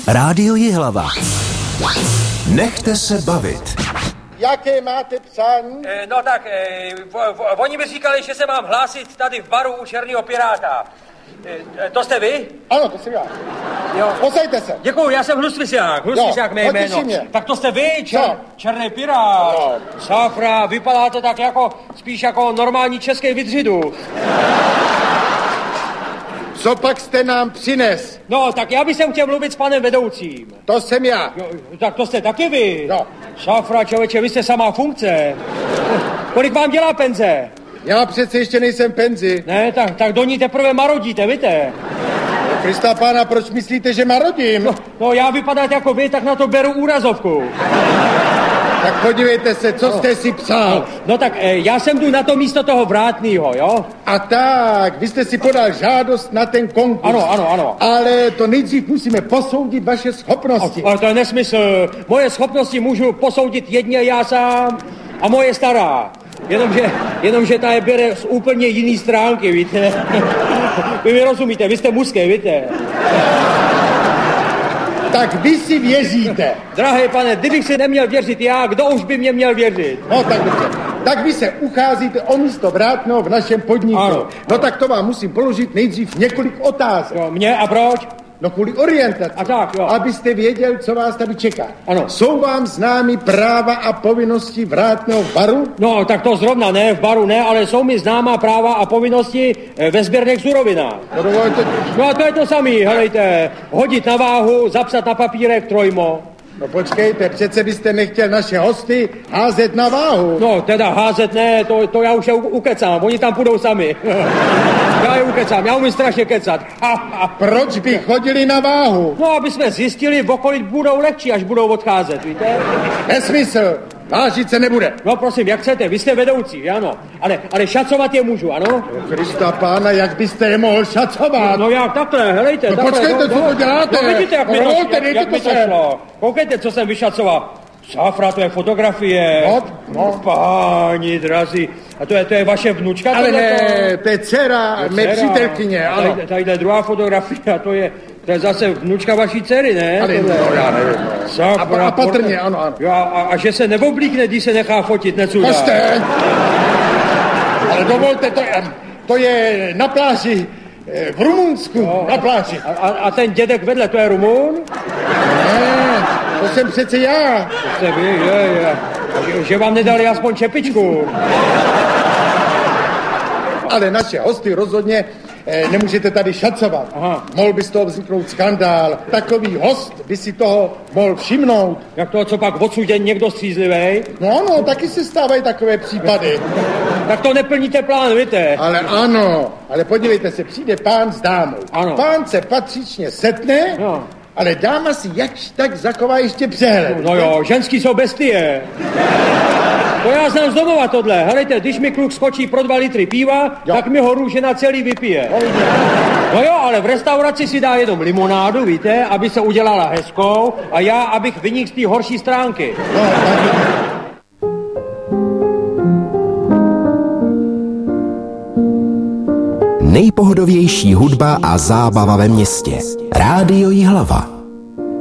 Rádio Jihlava. Nechte se bavit. Jaké máte přání? No tak, oni mi říkali, že se mám hlásit tady v baru u Černého piráta. To jste vy? Ano, to jsem já. Jo. Posejte se. Děkuju, já jsem Hlusvisák mé jméno. Tak to jste vy, Černý pirát. No. Sáfra, vypadáte tak jako, spíš jako normální český vydřidu. Co pak jste nám přines? No, tak já bych chtěl mluvit s panem vedoucím. To jsem já. Jo, tak to jste taky vy. No. Sáfra, člověče, vy jste samá funkce. Kolik vám dělá penze? Já přece ještě nejsem penzi. Ne, tak do ní teprve marodíte, víte? Krista pána, proč myslíte, že marodím? No, já vypadat jako vy, tak na to beru úrazovku. Tak podívejte se, co jste si psal. No tak já jsem tu na to místo toho vrátnýho, jo? A tak, vy jste si podal žádost na ten konkurs. Ano. Ale to nejdřív musíme posoudit vaše schopnosti. Ale to je nesmysl. Moje schopnosti můžu posoudit jedně já sám a moje stará. Jenomže ta je bere z úplně jiný stránky, víte? Vy mi rozumíte, vy jste mužský, víte? Tak vy si věříte. Drahý pane, kdybych si neměl věřit já, kdo už by mě měl věřit? No tak dobře. Tak vy se ucházíte o místo vrátného v našem podniku. Ano. No tak to vám musím položit nejdřív několik otázek. Jo, mě a proč? No kvůli orientaci. A tak, jo. Abyste věděl, co vás tady čeká. Ano. Jsou vám známy práva a povinnosti vrátného v baru? No, tak to zrovna ne, v baru ne, ale jsou mi známá práva a povinnosti ve sběrných surovinách. No, dovolte... No a to je to samý, helejte. Hodit na váhu, zapsat na papírek trojmo. No počkejte, přece byste nechtěl naše hosty házet na váhu. No, teda házet ne, to já už je ukecám, oni tam půjdou sami. Já je ukecám, já umím strašně kecat. A proč by chodili na váhu? No, aby jsme zjistili, v okolí budou lehčí, až budou odcházet, víte? Nesmysl, vážit se nebude. No prosím, jak chcete, vy jste vedoucí, ano. Ale šacovat je můžu, ano? No, Krista pána, jak byste je mohl šacovat? No jak takhle, helejte. No takhle, počkejte, co to děláte? No vidíte, jak mi to se. šlo. Koukejte, co jsem vyšacoval. Sáfra, to je fotografie. No. Páni drazí. A to je vaše vnučka? Ale ne, to je dcera mé přítelkyně, ano. Tadyhle druhá fotografie, a to je zase vnučka vaší dcery, ne? Ale no, já nevím. Sáfra, a patrně, ano. Jo, a že se neoblíkne, když se nechá fotit, necudá. Poste! Ale dovolte, to je na pláži v Rumunsku, no, na pláži. A ten dědek vedle, to je Rumun? Ne, to jsem přece já. To jste vy, že vám nedali aspoň čepičku. Ale naše hosty rozhodně nemůžete tady šacovat. Aha. Mohl by z toho vzniknout skandál. Takový host by si toho mohl všimnout. Jak to, co pak odsud je někdo střízlivý? No, taky se stávají takové případy. Tak to neplníte plán, víte? Ale ano, ale podívejte se, přijde pán s dámou. Ano. Pán se patřičně setne, no. Ale dáma si jakž tak zachová ještě přehled. No jo, ženský jsou bestie. To já znám z domova tohle. Helejte, když mi kluk skočí pro 2 litry piva, tak mi ho růžena celý vypije. No jo, ale v restauraci si dá jenom limonádu, víte, aby se udělala hezkou, a já, abych vynikl z té horší stránky. No, Nejpohodovější hudba a zábava ve městě. Rádio Jihlava.